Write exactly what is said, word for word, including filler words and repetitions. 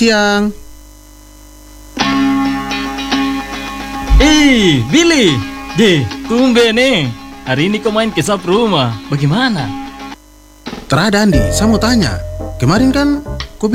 siang. Eh, Billy. Deh, tumben nih. Hari ini kau main ke sub rumah. Bagaimana? Terada Andi, saya mau tanya. Kemarin kan